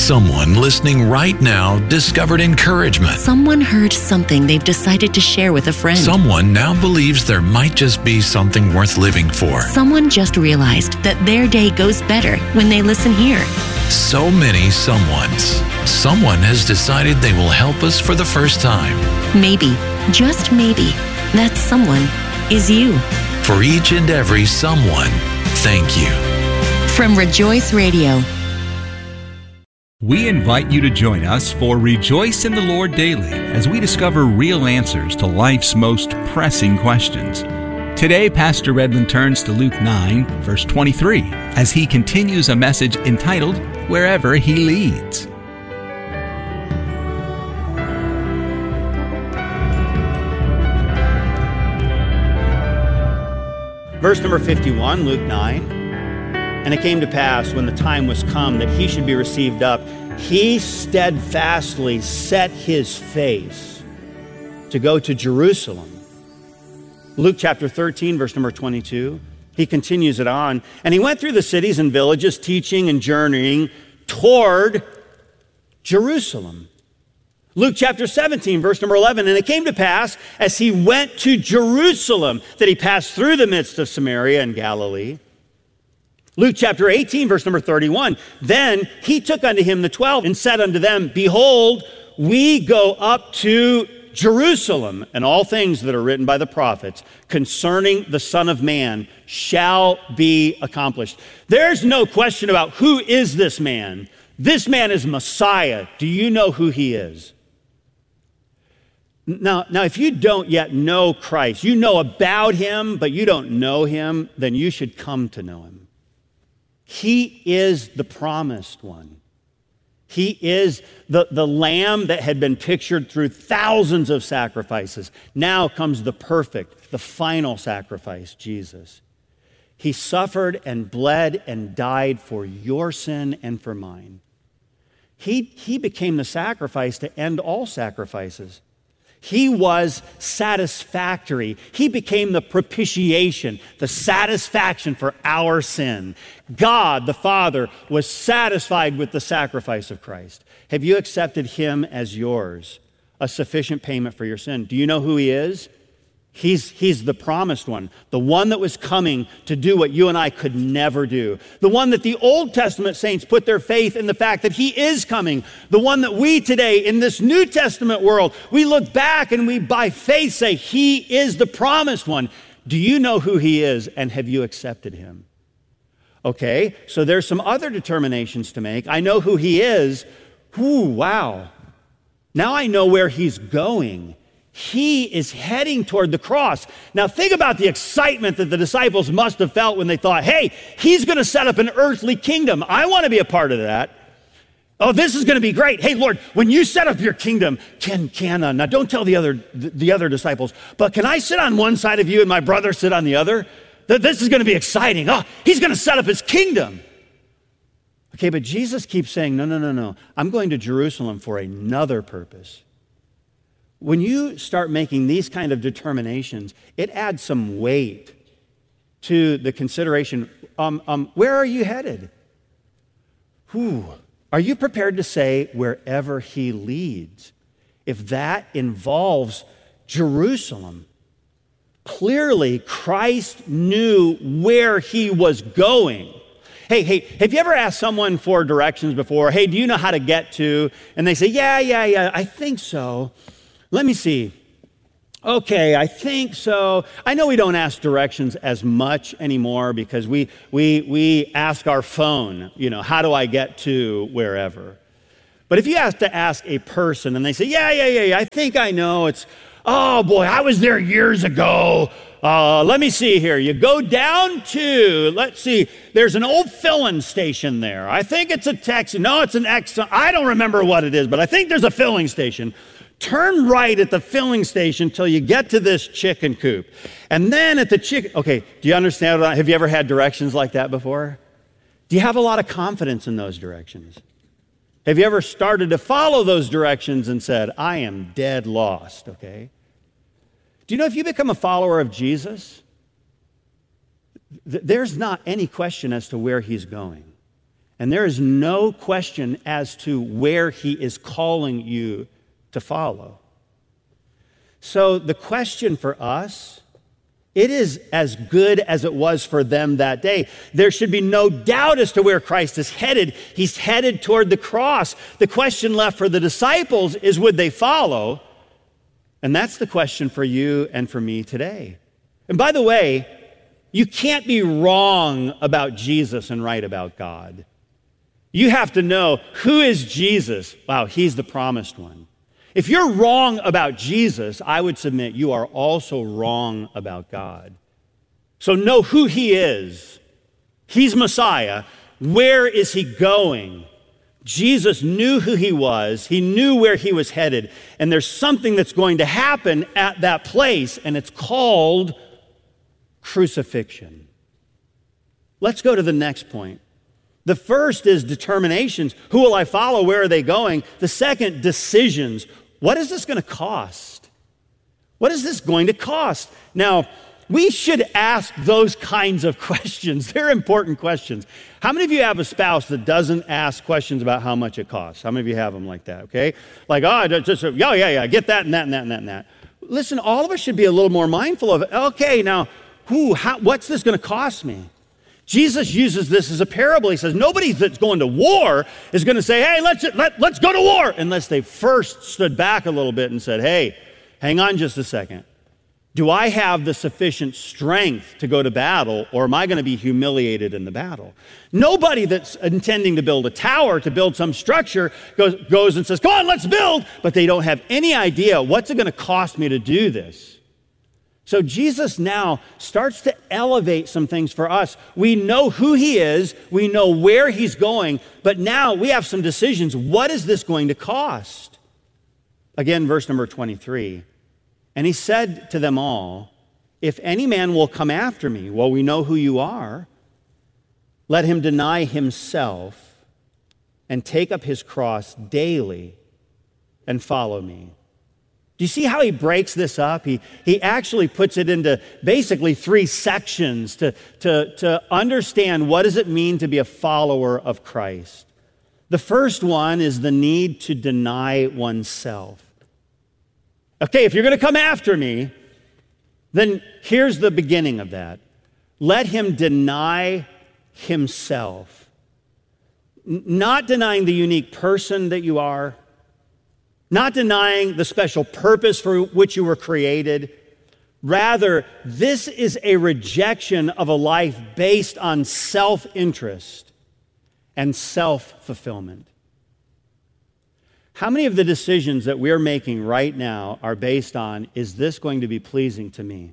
Someone listening right now discovered encouragement. Someone heard something they've decided to share with a friend. Someone now believes there might just be something worth living for. Someone just realized that their day goes better when they listen here. So many someones. Someone has decided they will help us for the first time. Maybe, just maybe, that someone is you. For each and every someone, thank you. From Rejoice Radio. We invite you to join us for Rejoice in the Lord Daily as we discover real answers to life's most pressing questions. Today, Pastor Redmond turns to Luke 9, verse 23, as he continues a message entitled, Wherever He Leads. Verse number 51, Luke 9. And it came to pass, when the time was come that he should be received up, he steadfastly set his face to go to Jerusalem. Luke chapter 13, verse number 22. He continues it on. And he went through the cities and villages, teaching and journeying toward Jerusalem. Luke chapter 17, verse number 11. And it came to pass, as he went to Jerusalem, that he passed through the midst of Samaria and Galilee. Luke chapter 18, verse number 31. Then he took unto him the 12 and said unto them, Behold, we go up to Jerusalem, and all things that are written by the prophets concerning the Son of Man shall be accomplished. There's no question about who is this man. This man is Messiah. Do you know who he is? Now, if you don't yet know Christ, you know about him, but you don't know him, then you should come to know him. He is the promised one. He is the lamb that had been pictured through thousands of sacrifices. Now comes the perfect, the final sacrifice, Jesus. He suffered and bled and died for your sin and for mine. He became the sacrifice to end all sacrifices. He was satisfactory. He became the propitiation, the satisfaction for our sin. God, the Father, was satisfied with the sacrifice of Christ. Have you accepted him as yours, a sufficient payment for your sin? Do you know who he is? He's the promised one, the one that was coming to do what you and I could never do, the one that the Old Testament saints put their faith in the fact that he is coming, the one that we today in this New Testament world, we look back and we by faith say he is the promised one. Do you know who he is, and have you accepted him? Okay, so there's some other determinations to make. I know who he is. Ooh, wow. Now I know where he's going. He is heading toward the cross. Now think about the excitement that the disciples must have felt when they thought, hey, he's going to set up an earthly kingdom. I want to be a part of that. Oh, this is going to be great. Hey, Lord, when you set up your kingdom, now don't tell the other disciples, but can I sit on one side of you and my brother sit on the other? This is going to be exciting. Oh, he's going to set up his kingdom. Okay, but Jesus keeps saying, no. I'm going to Jerusalem for another purpose. When you start making these kind of determinations, it adds some weight to the consideration. Where are you headed? Are you prepared to say wherever he leads? If that involves Jerusalem, clearly Christ knew where he was going. Hey, have you ever asked someone for directions before? Hey, do you know how to get to? And they say, yeah, I think so. Let me see. Okay, I think so. I know we don't ask directions as much anymore because we ask our phone, how do I get to wherever? But if you have to ask a person and they say, yeah, I think I know. Oh boy, I was there years ago. Let me see here. You go down to, let's see, there's an old filling station there. I think it's a taxi. No, it's an Exxon. I don't remember what it is, but I think there's a filling station. Turn right at the filling station till you get to this chicken coop. And then at the chicken, okay, do you understand? Have you ever had directions like that before? Do you have a lot of confidence in those directions? Have you ever started to follow those directions and said, I am dead lost, okay? Do you know if you become a follower of Jesus, there's not any question as to where he's going. And there is no question as to where he is calling you to follow. So the question for us, it is as good as it was for them that day. There should be no doubt as to where Christ is headed. He's headed toward the cross. The question left for the disciples is, would they follow? And that's the question for you and for me today. And by the way, you can't be wrong about Jesus and right about God. You have to know, who is Jesus? Wow, he's the promised one. If you're wrong about Jesus, I would submit you are also wrong about God. So know who he is. He's Messiah. Where is he going? Jesus knew who he was. He knew where he was headed. And there's something that's going to happen at that place, and it's called crucifixion. Let's go to the next point. The first is determinations. Who will I follow? Where are they going? The second, decisions. What is this going to cost? What is this going to cost? Now, we should ask those kinds of questions. They're important questions. How many of you have a spouse that doesn't ask questions about how much it costs? How many of you have them like that, okay? Like, yeah, get that and that and that and that and that. Listen, all of us should be a little more mindful of it. Okay, now, what's this going to cost me? Jesus uses this as a parable. He says, nobody that's going to war is going to say, hey, let's go to war, unless they first stood back a little bit and said, hey, hang on just a second. Do I have the sufficient strength to go to battle, or am I going to be humiliated in the battle? Nobody that's intending to build a tower, to build some structure, goes and says, come on, let's build, but they don't have any idea, what's it going to cost me to do this? So Jesus now starts to elevate some things for us. We know who he is, we know where he's going, but now we have some decisions. What is this going to cost? Again, verse number 23. And he said to them all, if any man will come after me, well, we know who you are, let him deny himself and take up his cross daily and follow me. Do you see how he breaks this up? He actually puts it into basically three sections to understand what does it mean to be a follower of Christ. The first one is the need to deny oneself. Okay, if you're going to come after me, then here's the beginning of that. Let him deny himself. Not denying the unique person that you are, not denying the special purpose for which you were created. Rather, this is a rejection of a life based on self-interest and self-fulfillment. How many of the decisions that we're making right now are based on, is this going to be pleasing to me?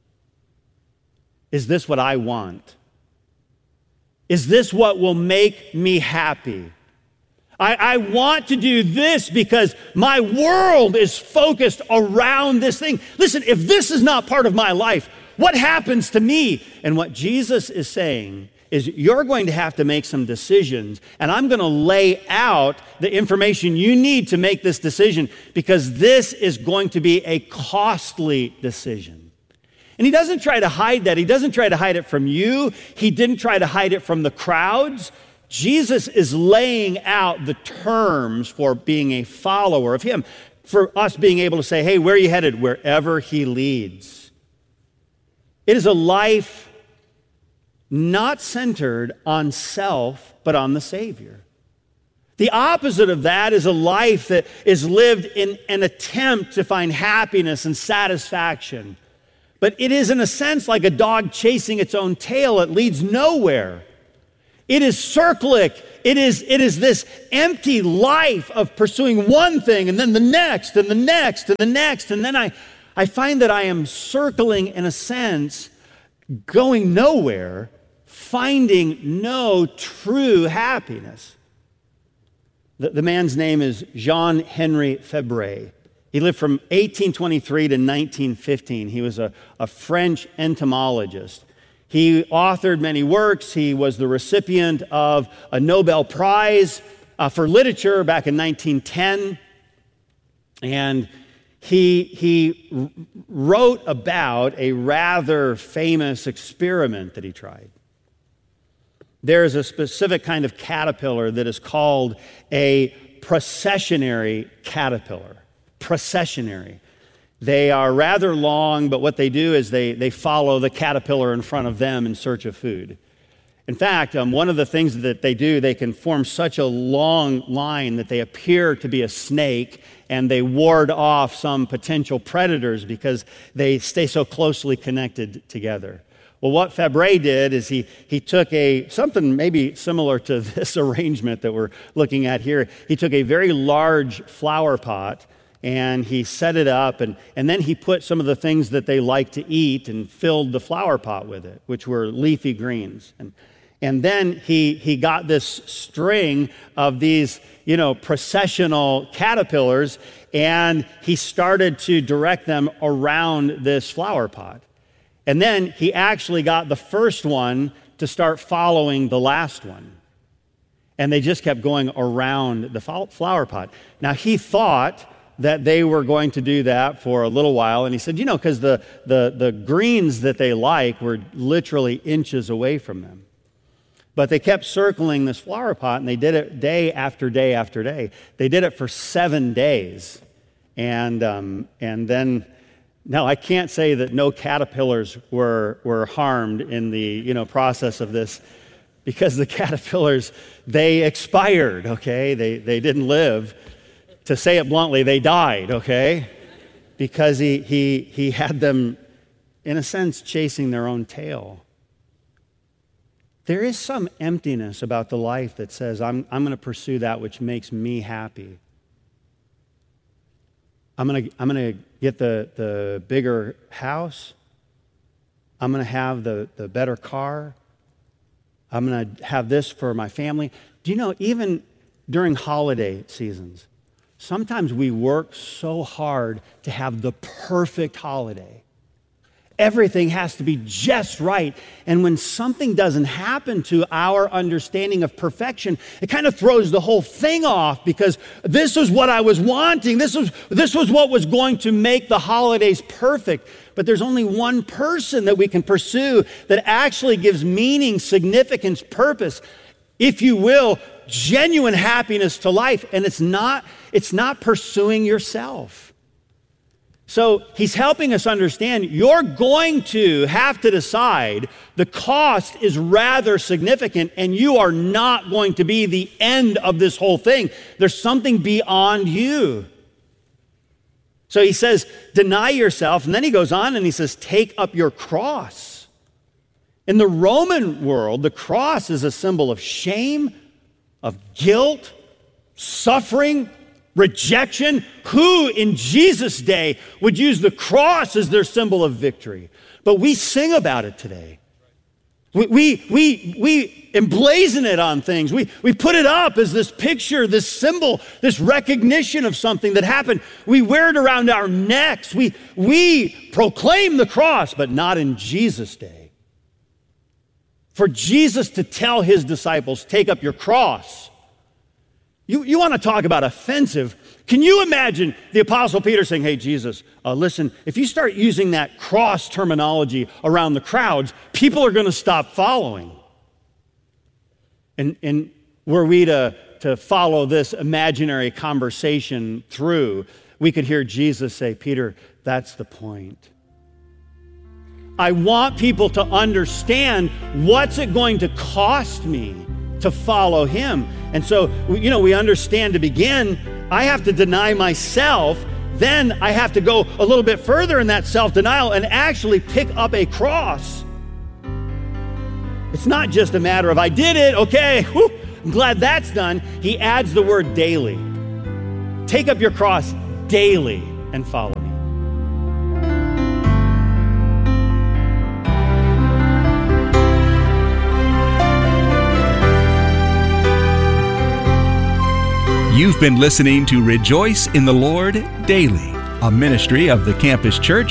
Is this what I want? Is this what will make me happy? I want to do this because my world is focused around this thing. Listen, if this is not part of my life, what happens to me? And what Jesus is saying is you're going to have to make some decisions, and I'm going to lay out the information you need to make this decision, because this is going to be a costly decision. And he doesn't try to hide that. He doesn't try to hide it from you. He didn't try to hide it from the crowds. Jesus is laying out the terms for being a follower of him, for us being able to say, hey, where are you headed? Wherever he leads. It is a life not centered on self, but on the Savior. The opposite of that is a life that is lived in an attempt to find happiness and satisfaction. But it is, in a sense, like a dog chasing its own tail. It leads nowhere. It is circlic. It is this empty life of pursuing one thing and then the next and the next and the next. And then I find that I am circling, in a sense, going nowhere, finding no true happiness. The man's name is Jean-Henri Fabre. He lived from 1823 to 1915. He was a French entomologist. He authored many works. He was the recipient of a Nobel Prize for literature back in 1910. And he wrote about a rather famous experiment that he tried. there's a specific kind of caterpillar that is called a processionary caterpillar. Processionary. They are rather long, but what they do is they follow the caterpillar in front of them in search of food. In fact, one of the things that they do, they can form such a long line that they appear to be a snake, and they ward off some potential predators because they stay so closely connected together. Well, what Fabre did is he took something maybe similar to this arrangement that we're looking at here. He took a very large flower pot and he set it up, and then he put some of the things that they like to eat and filled the flower pot with it, which were leafy greens. And then he got this string of these, processional caterpillars, and he started to direct them around this flower pot. And then he actually got the first one to start following the last one. And they just kept going around the flower pot. Now, he thought that they were going to do that for a little while. And he said, because the greens that they like were literally inches away from them. But they kept circling this flower pot, and they did it day after day after day. They did it for 7 days. And then... Now, I can't say that no caterpillars were harmed in the process of this, because the caterpillars, they expired, okay? They didn't live. To say it bluntly, they died, okay? Because he had them, in a sense, chasing their own tail. There is some emptiness about the life that says, I'm going to pursue that which makes me happy. I'm going to get the bigger house. I'm going to have the better car. I'm going to have this for my family. Do you know, even during holiday seasons, sometimes we work so hard to have the perfect holiday. Everything has to be just right. And when something doesn't happen to our understanding of perfection, it kind of throws the whole thing off, because this is what I was wanting. This was what was going to make the holidays perfect. But there's only one person that we can pursue that actually gives meaning, significance, purpose, if you will, genuine happiness to life. And it's not pursuing yourself. So he's helping us understand you're going to have to decide the cost is rather significant, and you are not going to be the end of this whole thing. There's something beyond you. So he says, deny yourself, and then he goes on and he says, take up your cross. In the Roman world, the cross is a symbol of shame, of guilt, suffering, rejection. Who in Jesus' day would use the cross as their symbol of victory? But we sing about it today. We emblazon it on things. We put it up as this picture, this symbol, this recognition of something that happened. We wear it around our necks. We proclaim the cross, but not in Jesus' day. For Jesus to tell his disciples, take up your cross. You want to talk about offensive? Can you imagine the Apostle Peter saying, hey, Jesus, listen, if you start using that cross terminology around the crowds, people are going to stop following. And were we to follow this imaginary conversation through, we could hear Jesus say, Peter, that's the point. I want people to understand, what's it going to cost me to follow him? And so, we understand, to begin, I have to deny myself. Then I have to go a little bit further in that self-denial and actually pick up a cross. It's not just a matter of, I did it, okay, whew, I'm glad that's done. He adds the word daily. Take up your cross daily and follow me. You've been listening to Rejoice in the Lord Daily, a ministry of the Campus Church